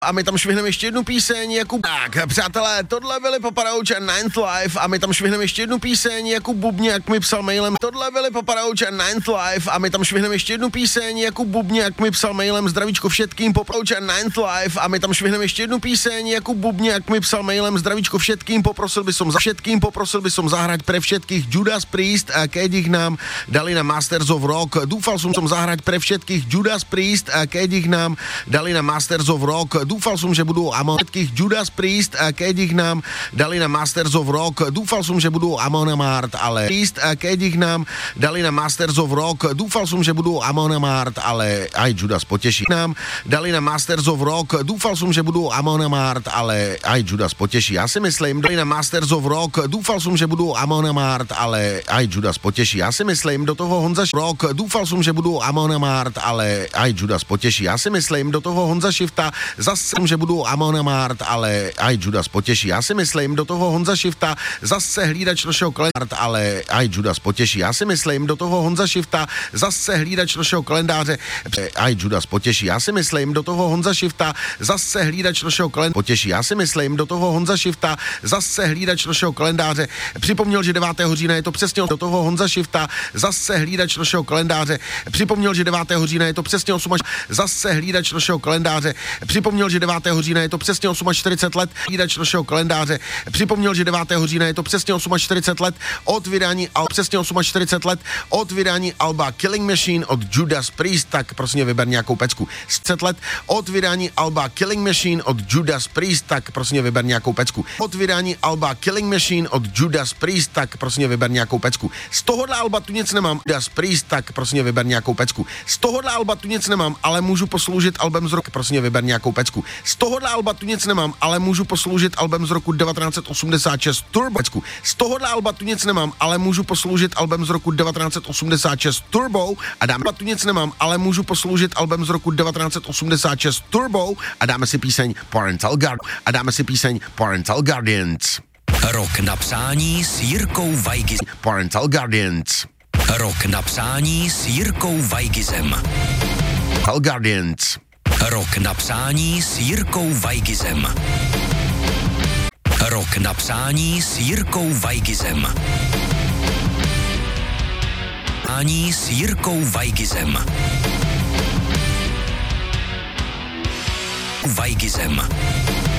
A my tam švihneme ještě jednu píseň, Jakub. Tak, přátelé, tohle byli Paparouč a Ninth Life a my tam švihneme ještě jednu píseň, Jakub Bubňák mi psal mailem. Tohle byli Paparouč a Ninth Life a my tam švihneme ještě jednu píseň, Jakub Bubňák mi psal mailem. Zdravíčko všetkým, Paparouč a Ninth Life a my tam švihneme ještě jednu píseň, Jakub Bubňák mi psal mailem. Zdravíčko všetkým, poprosil by som zahrať pre všetkých Judas Priest, keď ich nám dali na Masters of Rock. Dúfal som zahrať pre všetkých Judas Priest, keď ich nám dali na Masters of Rock. Dúfal som, že budú všetkých Judas Priest, keď ich nám dali na Masters of Rock. Dúfal som, že budú Amon Amarth, ale Priest, keď ich nám dali na Masters of Rock. Dúfal som, že budú Amon Amarth, ale aj Judas poteší. Nám dali na Masters of Rock. Dúfal som, že budú Amon Amarth, ale aj Judas poteší. Ja si myslím, dali na Masters of Rock. Dúfal som, že budú Amon Amarth, ale aj Judas poteší. Ja si myslím, do toho Honza Rock. Dúfal som, že budú Amon Amarth, ale aj Judas poteší. Ja si myslím, do toho Honza Shifta zase, že budú Amon Amarth, ale aj Judas poteší. Ja si myslím, do toho Honza Shifta zase hlídač našeho kalendáře, ale aj Judas poteší. Ja si myslím, do toho Honza Shifta zase hlídač našeho kalendáře, aj Judas poteší. Ja si myslím, do toho Honza Shifta zase hlídač našeho kalendáře poteší. Ja si myslím, do toho Honza Shifta zase hlídač našeho kalendáře připomněl, že 9. října je to přesně do toho Honza Shifta zase hlídač našeho kalendáře připomněl, že 9. října je to přesně 8 až zase hlídač našeho kalendáře připomněl, že 9. října je to přesně 48 let hlídač našeho kalendáře připomněl, že 9. října je to přesně 48 let od vydání přesně 48 let od vydání alba Killing Machine od Judas Priest, tak prosím vyber nějakou pecku. 30 let od vydání alba Killing Machine od Judas Priest, tak prosím vyber nějakou pecku. Od vydání alba Killing Machine od Judas Priest, tak prosím vyber nějakou pecku. Z tohohle alba tu nic nemám. Judas Priest, tak prosím vyber nějakou pecku. Z tohohle alba tu nic nemám, ale můžu posloužit albem z roku. Prosím vyber nějakou pecku. Z tohohle alba tu nic nemám, ale můžu posloužit albem z roku 1986 Turbo. Z tohohle alba tu nic nemám, ale můžu posloužit albem z roku 1986 Turbo a dáme tu nic nemám, ale můžu posloužit albem z roku 1986 Turbo a dáme si píseň Parental Guardians. Rok na přání s Jirkou Weigizem. Parental Guardians. Rok na přání s Jirkou Weigizem. Parental Guardians. Rok na přání s Jirkou Weigizem. Rok na přání s Jirkou Weigizem. Přání s Jirkou Weigizem. Weigizem.